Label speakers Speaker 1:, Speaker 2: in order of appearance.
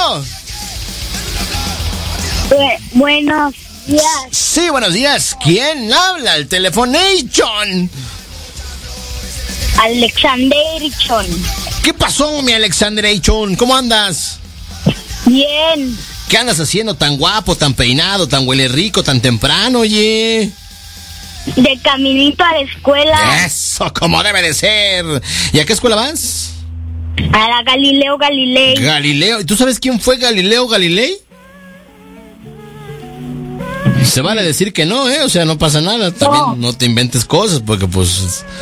Speaker 1: Buenos días.
Speaker 2: Sí, buenos días. ¿Quién habla? El Telefonation.
Speaker 1: Alexanderson.
Speaker 2: ¿Qué pasó, mi Alexanderson? ¿Cómo andas?
Speaker 1: Bien.
Speaker 2: ¿Qué andas haciendo tan guapo, tan peinado, tan huele rico, tan temprano, oye?
Speaker 1: De caminito a la escuela.
Speaker 2: Eso, como debe de ser. ¿Y a qué escuela vas?
Speaker 1: A la Galileo Galilei.
Speaker 2: Galileo. ¿Y tú sabes quién fue Galileo Galilei? Se vale decir que no, O sea, no pasa nada. También no te inventes cosas, porque pues